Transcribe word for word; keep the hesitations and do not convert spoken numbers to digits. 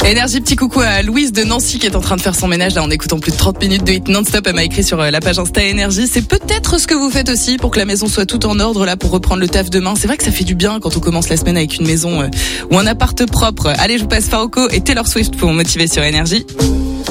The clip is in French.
Énergie, petit coucou à Louise de Nancy qui est en train de faire son ménage là en écoutant plus de trente minutes de hit non-stop. Elle m'a écrit sur la page Insta Énergie. C'est peut-être ce que vous faites aussi pour que la maison soit toute en ordre là pour reprendre le taf demain. C'est vrai que ça fait du bien quand on commence la semaine avec une maison euh, ou un appart propre. Allez, je vous passe Faroko et Taylor Swift pour me motiver sur Énergie.